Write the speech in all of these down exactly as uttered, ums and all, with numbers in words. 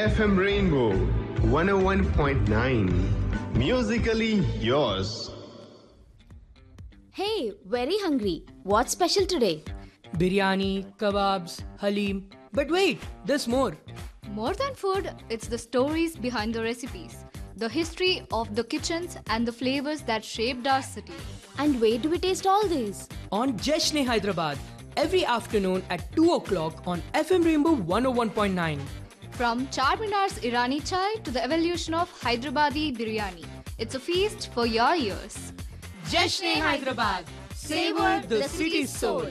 F M Rainbow one oh one point nine. Musically yours. Hey, very hungry. What's special today? Biryani, kebabs, halim. But wait, there's more. More than food, it's the stories behind the recipes, the history of the kitchens and the flavors that shaped our city. And where do we taste all these? On Jashne Hyderabad, every afternoon at two o'clock on F M Rainbow one oh one point nine. From Charminar's Irani chai to the evolution of Hyderabadi biryani, it's a feast for your ears. Jashne Hyderabad, savor the city's soul.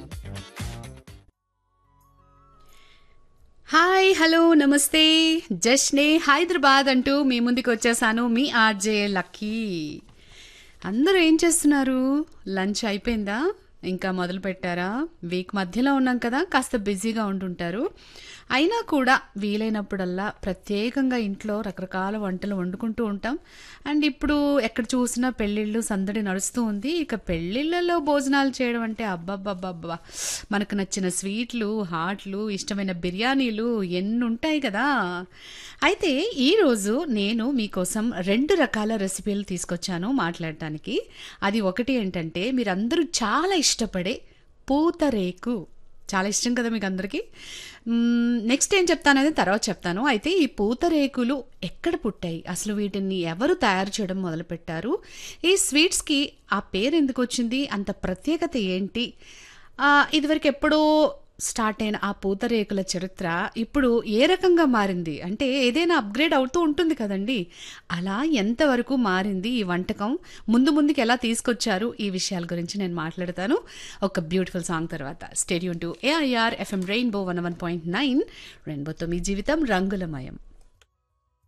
Hi hello నమస్తే జష్నే హైదరాబాద్ అంటూ మీ ముందుకు వచ్చేసాను మీ RJ lucky. అందరూ ఏం చేస్తున్నారు? Lunch అయిపోయిందా? ఇంకా మొదలు పెట్టారా? వీక్ మధ్యలో ఉన్నాం కదా, కాస్త బిజీగా ఉంటుంటారు. అయినా కూడా వీలైనప్పుడల్లా ప్రత్యేకంగా ఇంట్లో రకరకాల వంటలు వండుకుంటూ ఉంటాం. అండ్ ఇప్పుడు ఎక్కడ చూసినా పెళ్ళిళ్ళు సందడి నడుస్తూ ఉంది. ఇక పెళ్ళిళ్ళలో భోజనాలు చేయడం అంటే అబ్బబ్బబ్బబ్బా, మనకు నచ్చిన స్వీట్లు, హాట్లు, ఇష్టమైన బిర్యానీలు ఎన్ని ఉంటాయి కదా. అయితే ఈరోజు నేను మీకోసం రెండు రకాల రెసిపీలు తీసుకొచ్చాను మాట్లాడటానికి. అది ఒకటి ఏంటంటే మీరందరూ చాలా ఇష్టపడే పూతరేకు. చాలా ఇష్టం కదా మీకు అందరికీ. నెక్స్ట్ ఏం చెప్తానది తర్వాత చెప్తాను. అయితే ఈ పూతరేకులు ఎక్కడ పుట్టాయి, అసలు వీటిని ఎవరు తయారు చేయడం మొదలుపెట్టారు, ఈ స్వీట్స్కి ఆ పేరు ఎందుకు వచ్చింది, అంత ప్రత్యేకత ఏంటి, ఇదివరకు ఎప్పుడో స్టార్ట్ అయిన ఆ పూతరేకుల చరిత్ర ఇప్పుడు ఏ రకంగా మారింది, అంటే ఏదైనా అప్గ్రేడ్ అవుతూ ఉంటుంది కదండి, అలా ఎంతవరకు మారింది ఈ వంటకం, ముందు ముందుకు ఎలా తీసుకొచ్చారు, ఈ విషయాల గురించి నేను మాట్లాడతాను ఒక బ్యూటిఫుల్ సాంగ్ తర్వాత. Stadium to AIR FM rainbow one one point nine. రెయిన్బోతో మీ జీవితం రంగులమయం.